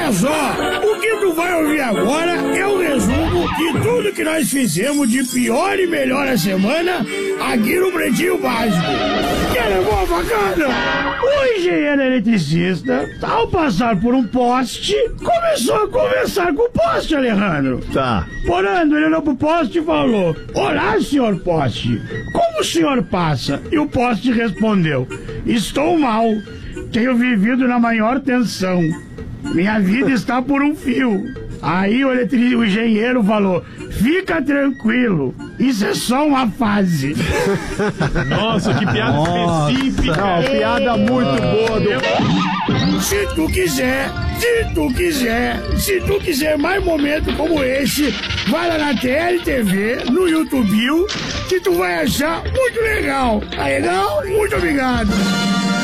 Olha só, o que tu vai ouvir agora é um resumo de tudo que nós fizemos de pior e melhor a semana aqui no Pretinho Básico. Quer boa bacana? O engenheiro eletricista, ao passar por um poste, começou a conversar com o poste, Alejandro. Tá. Porando, ele olhou pro poste e falou: olá, senhor poste, como o senhor passa? E o poste respondeu: estou mal, tenho vivido na maior tensão, minha vida está por um fio. Aí o engenheiro falou: fica tranquilo, isso é só uma fase. Nossa, que piada específica. Não, piada muito boa do... Se tu quiser mais momentos como esse, vai lá na TLTV, no YouTube, que tu vai achar muito legal. Tá legal? Muito obrigado.